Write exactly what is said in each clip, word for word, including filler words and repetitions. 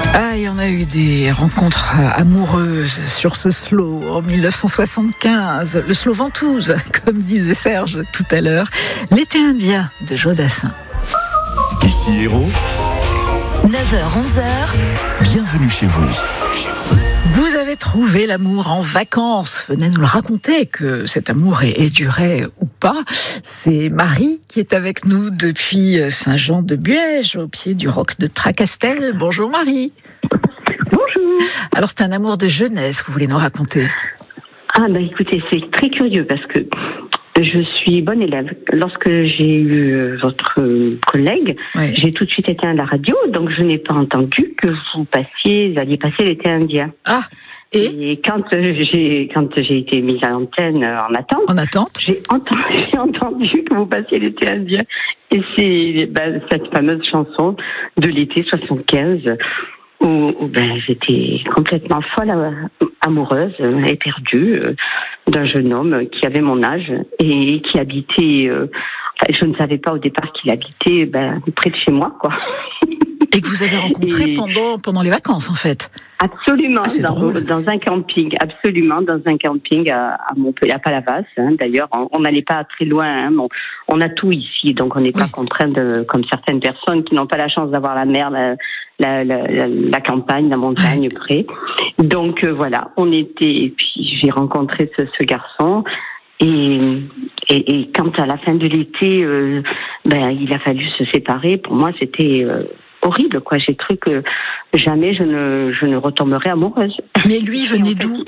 Ah, il y en a eu des rencontres amoureuses sur ce slow en dix-neuf cent soixante-quinze. Le slow Ventouses, comme disait Serge tout à l'heure. L'été indien de Joe Dassin. Ici Héros. neuf heures onze heures. Bienvenue chez vous. Vous avez trouvé l'amour en vacances. Venez nous le raconter, que cet amour ait, ait duré ou pas. C'est Marie qui est avec nous depuis Saint-Jean-de-Buège, au pied du roc de Tracastel. Bonjour Marie. Bonjour. Alors c'est un amour de jeunesse que vous voulez nous raconter. Ah bah écoutez, c'est très curieux parce que je suis bonne élève. Lorsque j'ai eu votre collègue, ouais. j'ai tout de suite éteint la radio, donc je n'ai pas entendu que vous passiez, vous alliez passer l'été indien. Ah, et, et quand j'ai quand j'ai été mise à l'antenne en attente, en attente, j'ai entendu, j'ai entendu que vous passiez l'été indien. Et c'est ben, cette fameuse chanson de l'été soixante-quinze. Où, où ben, j'étais complètement folle, amoureuse, éperdue euh, d'un jeune homme qui avait mon âge et qui habitait. Euh, enfin, je ne savais pas au départ qu'il habitait ben, près de chez moi, quoi. Et que vous avez rencontré et... pendant pendant les vacances, en fait. Absolument, ah, dans, dans un camping, absolument, dans un camping à, à Montpellier, à Palavas. Hein, d'ailleurs, on n'allait pas très loin. Hein, bon, on a tout ici, donc on n'est oui. pas contraint de, comme certaines personnes qui n'ont pas la chance d'avoir la mer, la, la, la, la, la campagne, la montagne près. Donc euh, voilà, on était. Et puis j'ai rencontré ce, ce garçon. Et, et, et quand à la fin de l'été, euh, ben il a fallu se séparer. Pour moi, c'était euh, horrible, quoi. J'ai cru que jamais je ne je ne retomberais amoureuse. Mais lui venait d'où?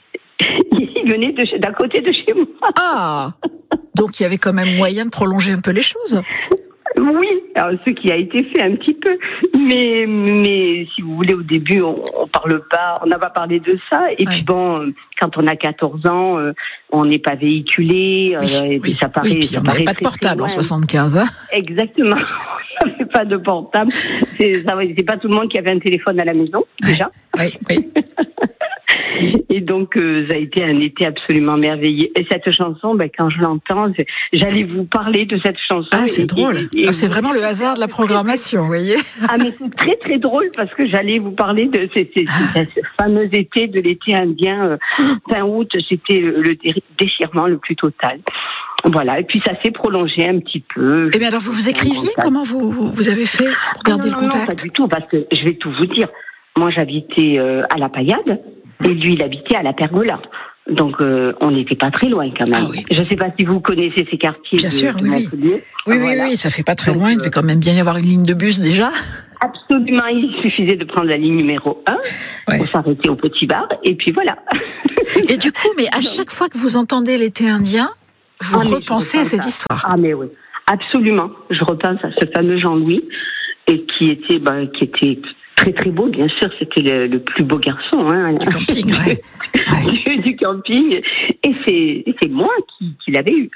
Il venait de d'à côté de chez moi. Ah, donc il y avait quand même moyen de prolonger un peu les choses. Oui, alors ce qui a été fait un petit peu, mais mais si vous voulez, au début on, on parle pas, on n'a pas parlé de ça, et ouais. puis bon, quand on a quatorze ans, euh, on n'est pas véhiculé, oui, euh, et puis oui, ça paraît. Oui, puis ça on paraît n'avait pas de portable en soixante-quinze, hein. Exactement, on n'avait pas de portable. C'est, ça, c'est pas tout le monde qui avait un téléphone à la maison déjà. Oui, oui. Et donc, euh, ça a été un été absolument merveilleux. Et cette chanson, ben, quand je l'entends, j'allais vous parler de cette chanson. Ah, c'est et, drôle. Et, et, ah, c'est vraiment le hasard de la programmation, vous voyez. Ah, mais c'est très, très drôle parce que j'allais vous parler de ces, ces, ces, ce fameux été, de l'été indien, euh, fin août. C'était le, le déchirement le plus total. Voilà, et puis ça s'est prolongé un petit peu. Eh bien alors, vous vous écriviez? Comment vous, vous, vous avez fait pour garder ah, non, le contact? Non, pas du tout, parce que je vais tout vous dire. Moi, j'habitais euh, à la Paillade. Et lui, il habitait à la Pergola. Donc, euh, on n'était pas très loin quand même. Ah, oui. Je ne sais pas si vous connaissez ces quartiers. Bien de, sûr, de oui, oui. Oui, oui, voilà. oui, ça fait pas très Donc, loin. Il devait quand même bien y avoir une ligne de bus déjà. Absolument, il suffisait de prendre la ligne numéro un ouais. pour s'arrêter au petit bar. Et puis voilà. Et du coup, mais à chaque fois que vous entendez l'été indien, vous ah, repensez à cette à... histoire. Ah mais oui, absolument. Je repense à ce fameux Jean-Louis et qui était, bah, qui était très très beau, bien sûr, c'était le, le plus beau garçon hein, du camping, ouais. du, du camping, et c'est, c'est moi qui, qui l'avais eu.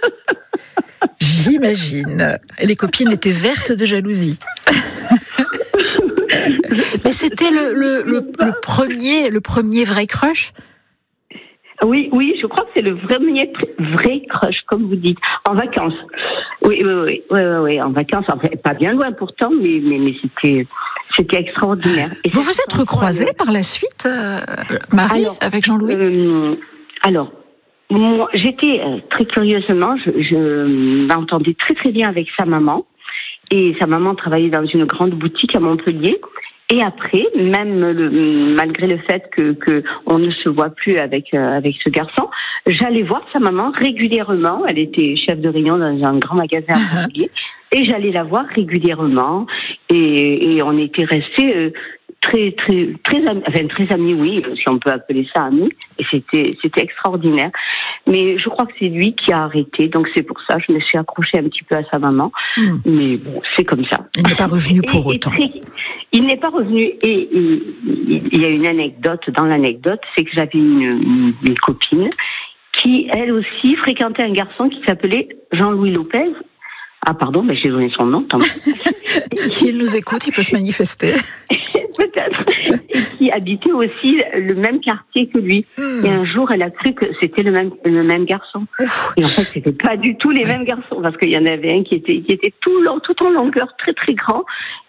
J'imagine. Et les copines étaient vertes de jalousie. Mais c'était le, le, le, le premier, le premier vrai crush. Oui, oui, je crois que c'est le premier vrai crush, comme vous dites, en vacances. Oui, oui, oui, oui, oui, oui en vacances, enfin, pas bien loin pourtant, mais, mais, mais c'était, c'était extraordinaire. Et vous vous êtes recroisés par la suite, euh, Marie, alors, avec Jean-Louis euh, Alors, moi, j'étais euh, très curieusement, je, je m'entendais très très bien avec sa maman, et sa maman travaillait dans une grande boutique à Montpellier. Et après, même le, malgré le fait que, que on ne se voit plus avec euh, avec ce garçon, j'allais voir sa maman régulièrement. Elle était chef de rayon dans un grand magasin à Montpellier, et j'allais la voir régulièrement. Et, et on était restés euh, très très très amis, enfin très amis, oui, si on peut appeler ça amis. Et c'était c'était extraordinaire. Mais je crois que c'est lui qui a arrêté, donc c'est pour ça que je me suis accrochée un petit peu à sa maman. Mmh. Mais bon, c'est comme ça. Il n'est pas revenu pour et, autant. Et très, il n'est pas revenu. Et, et il y a une anecdote dans l'anecdote, c'est que j'avais une, une, une copine qui, elle aussi, fréquentait un garçon qui s'appelait Jean-Louis Lopez. Ah pardon, ben j'ai donné son nom. S'il nous écoute, il peut se manifester. Peut-être. Et qui habitait aussi le même quartier que lui. Mmh. Et un jour, elle a cru que c'était le même, le même garçon. Ouf. Et en fait, c'était pas du tout les ouais. mêmes garçons, parce qu'il y en avait un qui était, qui était tout, long, tout en longueur, très très grand,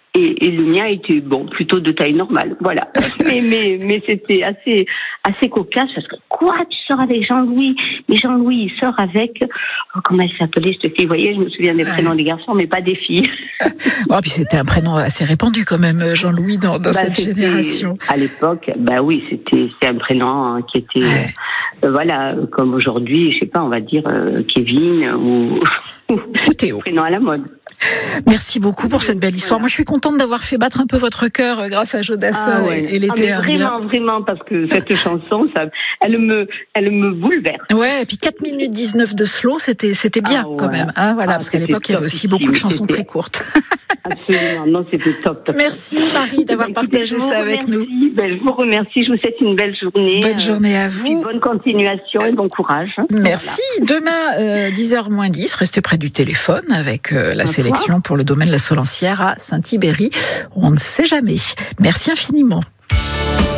Et, et le mien était bon, plutôt de taille normale, voilà. mais mais mais c'était assez assez cocasse parce que quoi, tu sors avec Jean-Louis? Mais Jean-Louis, il sort avec oh, comment elle s'appelait cette fille? Vous voyez, je me souviens des prénoms des garçons, mais pas des filles. Oh, puis c'était un prénom assez répandu quand même, Jean-Louis, dans, dans bah, cette génération. À l'époque, bah oui, c'était c'est un prénom hein, qui était ouais. euh, voilà, comme aujourd'hui, je sais pas, on va dire euh, Kevin ou ou Théo. Prénom à la mode. Merci beaucoup pour cette belle histoire. Moi, je suis contente d'avoir fait battre un peu votre cœur grâce à Jodassin ah ouais. et, et l'été ah, indien. Vraiment, vraiment, parce que cette chanson, ça, elle me, elle me bouleverse. Ouais, et puis quatre minutes dix-neuf de slow, c'était, c'était bien ah ouais. quand même. Hein, voilà, ah, parce qu'à l'époque, il y avait aussi beaucoup de chansons très courtes. Absolument, non, c'était top, top. Merci Marie d'avoir ben, partagé ça avec nous. Ben, je vous remercie, je vous souhaite une belle journée. Bonne journée à vous. Puis bonne continuation et bon courage. Merci. Voilà. Demain, euh, dix heures moins dix, restez près du téléphone avec euh, la sélection pour le domaine de la Solancière à Saint-Ibéry. On ne sait jamais. Merci infiniment.